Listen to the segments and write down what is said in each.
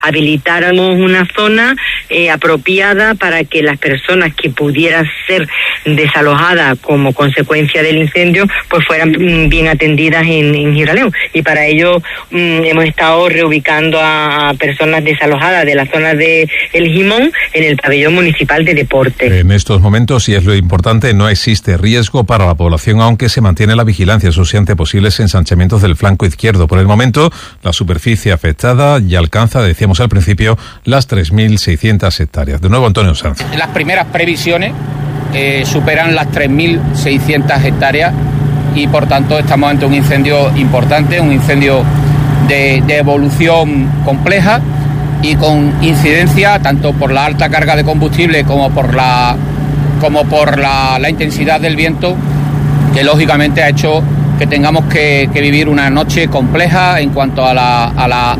habilitáramos una zona apropiada para que las personas que pudieran ser desalojadas como consecuencia del incendio pues fueran bien atendidas en Gibraleón, y para ello hemos estado reubicando a personas desalojadas de la zona de El Gimón en el pabellón municipal de deporte. En estos momentos, y es lo importante, no existe riesgo para la población, aunque se mantiene la vigilancia, eso sí, ante posibles ensanchamientos del flanco izquierdo. Por el momento, la superficie afectada ya alcanza, decíamos al principio, las 3.600 hectáreas. De nuevo, Antonio Sanz. Las primeras previsiones superan las 3.600 hectáreas y, por tanto, estamos ante un incendio importante, un incendio de evolución compleja y con incidencia tanto por la alta carga de combustible como por la intensidad del viento, que lógicamente ha hecho que tengamos que vivir una noche compleja en cuanto a la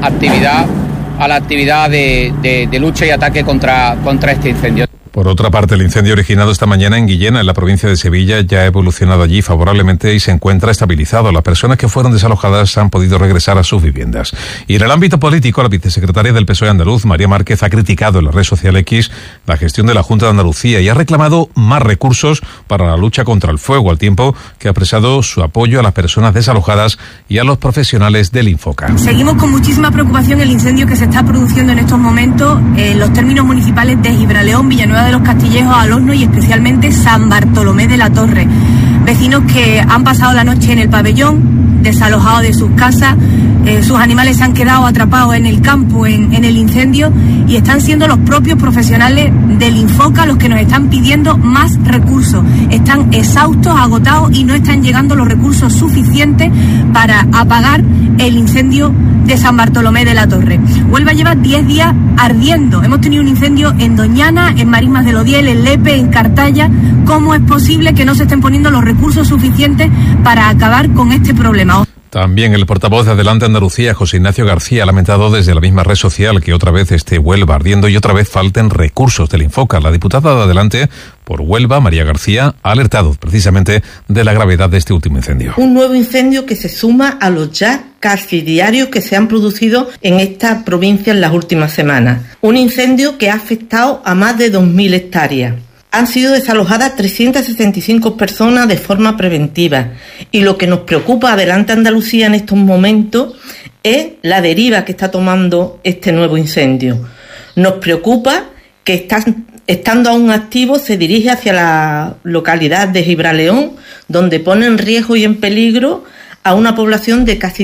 actividad de lucha y ataque contra este incendio. Por otra parte, el incendio originado esta mañana en Guillena, en la provincia de Sevilla, ya ha evolucionado allí favorablemente y se encuentra estabilizado. Las personas que fueron desalojadas han podido regresar a sus viviendas. Y en el ámbito político, la vicesecretaria del PSOE andaluz, María Márquez, ha criticado en la red social X la gestión de la Junta de Andalucía y ha reclamado más recursos para la lucha contra el fuego, al tiempo que ha expresado su apoyo a las personas desalojadas y a los profesionales del Infoca. Seguimos con muchísima preocupación el incendio que se está produciendo en estos momentos en los términos municipales de Gibraleón, Villanueva de los Castillejos, Alosno y especialmente San Bartolomé de la Torre. Vecinos que han pasado la noche en el pabellón, desalojados de sus casas, sus animales se han quedado atrapados en el campo, en el incendio, y están siendo los propios profesionales del Infoca los que nos están pidiendo más recursos. Están exhaustos, agotados y no están llegando los recursos suficientes para apagar el incendio de San Bartolomé de la Torre. Huelva lleva 10 días ardiendo. Hemos tenido un incendio en Doñana, en Marismas del Odiel, en Lepe, en Cartaya. ¿Cómo es posible que no se estén poniendo los recursos suficientes para acabar con este problema? También el portavoz de Adelante Andalucía, José Ignacio García, ha lamentado desde la misma red social que otra vez esté Huelva ardiendo y otra vez falten recursos del Infoca. La diputada de Adelante por Huelva, María García, ha alertado precisamente de la gravedad de este último incendio. Un nuevo incendio que se suma a los ya casi diarios que se han producido en esta provincia en las últimas semanas. Un incendio que ha afectado a más de 2.000 hectáreas. Han sido desalojadas 365 personas de forma preventiva y lo que nos preocupa Adelante Andalucía en estos momentos es la deriva que está tomando este nuevo incendio. Nos preocupa que estando aún activo se dirige hacia la localidad de Gibraleón, donde pone en riesgo y en peligro a una población de casi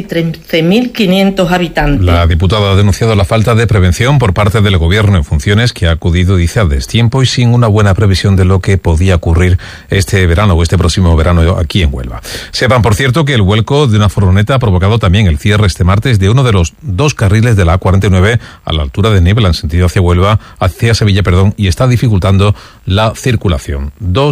13.500 habitantes. La diputada ha denunciado la falta de prevención por parte del gobierno en funciones, que ha acudido, dice, a destiempo y sin una buena previsión de lo que podía ocurrir este verano o este próximo verano aquí en Huelva. Sepan, por cierto, que el vuelco de una furgoneta ha provocado también el cierre este martes de uno de los dos carriles de la A49 a la altura de Niebla, en sentido hacia Sevilla, y está dificultando la circulación.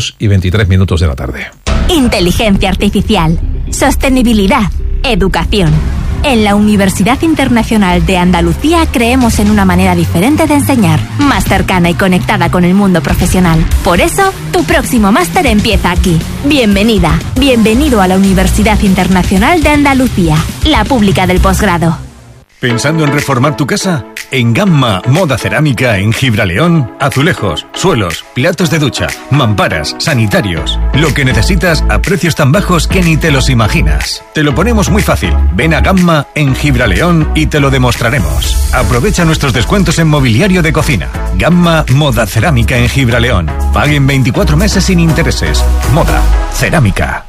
2:23 de la tarde. Inteligencia artificial, sostenibilidad, educación. En la Universidad Internacional de Andalucía creemos en una manera diferente de enseñar, más cercana y conectada con el mundo profesional. Por eso, tu próximo máster empieza aquí. Bienvenida, bienvenido a la Universidad Internacional de Andalucía, la pública del posgrado. ¿Pensando en reformar tu casa? En Gamma Moda Cerámica en Gibraleón, azulejos, suelos, platos de ducha, mamparas, sanitarios. Lo que necesitas a precios tan bajos que ni te los imaginas. Te lo ponemos muy fácil. Ven a Gamma en Gibraleón y te lo demostraremos. Aprovecha nuestros descuentos en mobiliario de cocina. Gamma Moda Cerámica en Gibraleón. Paguen 24 meses sin intereses. Moda Cerámica.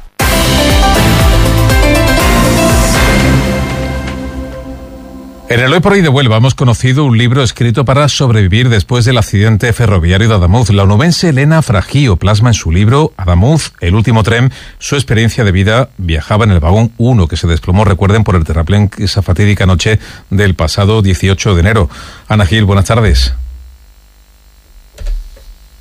En el Hoy por Hoy de Huelva hemos conocido un libro escrito para sobrevivir después del accidente ferroviario de Adamuz. La onubense Elena Fragío plasma en su libro Adamuz, el último tren, su experiencia de vida. Viajaba en el vagón 1 que se desplomó, recuerden, por el terraplén esa fatídica noche del pasado 18 de enero. Ana Gil, buenas tardes.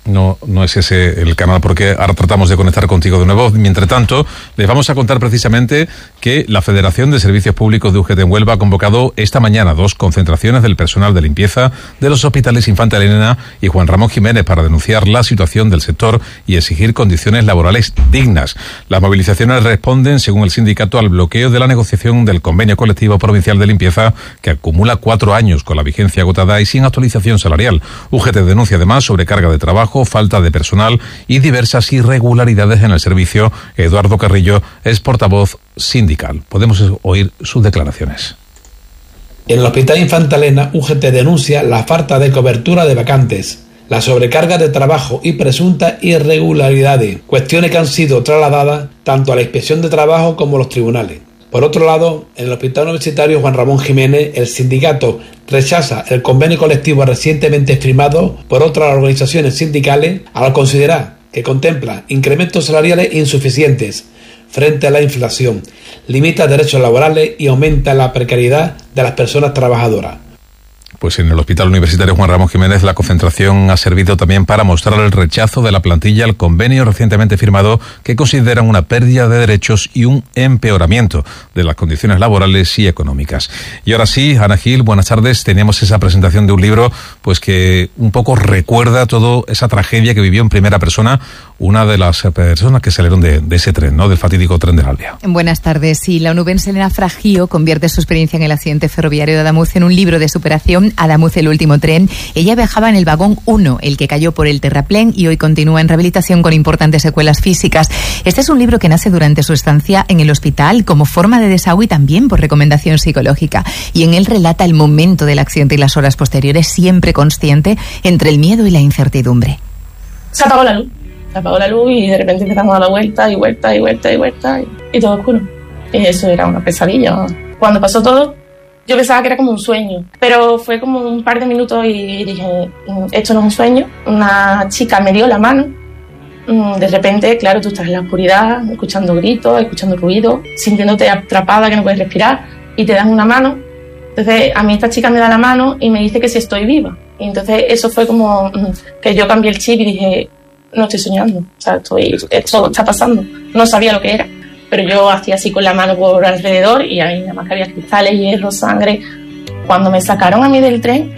No es ese el canal, porque ahora tratamos de conectar contigo de nuevo. Mientras tanto, les vamos a contar precisamente que la Federación de Servicios Públicos de UGT en Huelva ha convocado esta mañana 2 concentraciones del personal de limpieza de los hospitales Infanta Elena y Juan Ramón Jiménez para denunciar la situación del sector y exigir condiciones laborales dignas. Las movilizaciones responden, según el sindicato, al bloqueo de la negociación del convenio colectivo provincial de limpieza, que acumula 4 años con la vigencia agotada y sin actualización salarial. UGT denuncia además sobrecarga de trabajo, falta de personal y diversas irregularidades en el servicio. Eduardo Carrillo es portavoz sindical. Podemos oír sus declaraciones. En el Hospital Infanta Elena, UGT denuncia la falta de cobertura de vacantes, la sobrecarga de trabajo y presuntas irregularidades, cuestiones que han sido trasladadas tanto a la Inspección de Trabajo como a los tribunales. Por otro lado, en el Hospital Universitario Juan Ramón Jiménez, el sindicato rechaza el convenio colectivo recientemente firmado por otras organizaciones sindicales al considerar que contempla incrementos salariales insuficientes frente a la inflación, limita derechos laborales y aumenta la precariedad de las personas trabajadoras. Pues en el Hospital Universitario Juan Ramón Jiménez la concentración ha servido también para mostrar el rechazo de la plantilla al convenio recientemente firmado, que consideran una pérdida de derechos y un empeoramiento de las condiciones laborales y económicas. Y ahora sí, Ana Gil, buenas tardes. Teníamos esa presentación de un libro pues que un poco recuerda toda esa tragedia que vivió en primera persona una de las personas que salieron de ese tren, ¿no? Del fatídico tren del Albia. Buenas tardes. Sí, la onubense Elena Fragio convierte su experiencia en el accidente ferroviario de Adamuz en un libro de superación. Adamuz, el último tren. Ella viajaba en el vagón 1, el que cayó por el terraplén, y hoy continúa en rehabilitación con importantes secuelas físicas. Este es un libro que nace durante su estancia en el hospital como forma de desahogo y también por recomendación psicológica. Y en él relata el momento del accidente y las horas posteriores, siempre consciente entre el miedo y la incertidumbre. Se apagó la luz. Se apagó la luz y de repente empezamos a dar vueltas y vueltas y vueltas y vueltas y todo oscuro. Y eso era una pesadilla. Cuando pasó todo, yo pensaba que era como un sueño, pero fue como un par de minutos y dije, esto no es un sueño. Una chica me dio la mano. De repente, claro, tú estás en la oscuridad, escuchando gritos, escuchando ruido, sintiéndote atrapada, que no puedes respirar, y te dan una mano. Entonces, a mí esta chica me da la mano y me dice que si estoy viva. Y entonces eso fue como que yo cambié el chip y dije, no estoy soñando, o sea, esto está pasando. No sabía lo que era, pero yo hacía así con la mano por alrededor y ahí nada más que había cristales, hierro, sangre. Cuando me sacaron a mí del tren,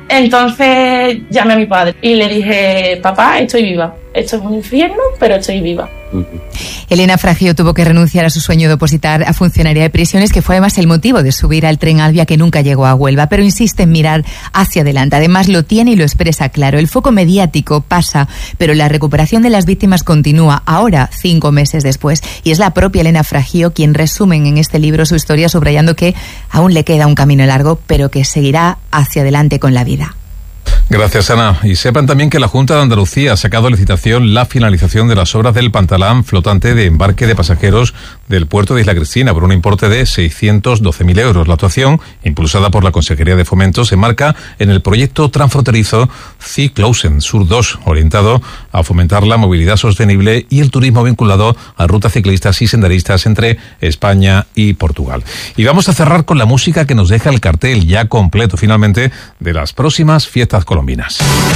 entonces llamé a mi padre y le dije, papá, estoy viva. Esto es un infierno, pero estoy viva. Elena Fragio tuvo que renunciar a su sueño de opositar a funcionaria de prisiones, que fue además el motivo de subir al tren Albia, que nunca llegó a Huelva, pero insiste en mirar hacia adelante. Además lo tiene y lo expresa claro. El foco mediático pasa, pero la recuperación de las víctimas continúa, ahora 5 meses después. Y es la propia Elena Fragio quien resume en este libro su historia, subrayando que aún le queda un camino largo, pero que seguirá hacia adelante con la vida. Gracias, Ana. Y sepan también que la Junta de Andalucía ha sacado a licitación la finalización de las obras del pantalán flotante de embarque de pasajeros del puerto de Isla Cristina por un importe de 612.000 euros. La actuación, impulsada por la Consejería de Fomento, se enmarca en el proyecto transfronterizo Ciclousen Sur 2, orientado a fomentar la movilidad sostenible y el turismo vinculado a rutas ciclistas y senderistas entre España y Portugal. Y vamos a cerrar con la música que nos deja el cartel ya completo, finalmente, de las próximas fiestas colombinas.